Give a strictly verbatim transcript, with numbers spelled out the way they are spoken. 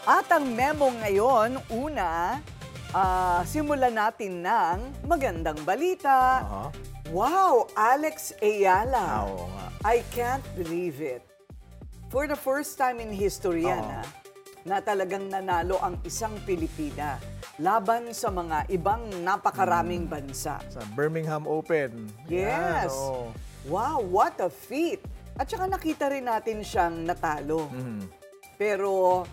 At ang memo ngayon, una, ah, simulan natin ng magandang balita. Aha. Wow, Alex Ayala. Ah, oo nga. I can't believe it. For the first time in history yan, Oo. ah, na talagang nanalo ang isang Pilipina laban sa mga ibang napakaraming bansa. Sa Birmingham Open. Yes. Yan, oo. Wow, what a feat. At saka nakita rin natin siyang natalo. Mhm. Pero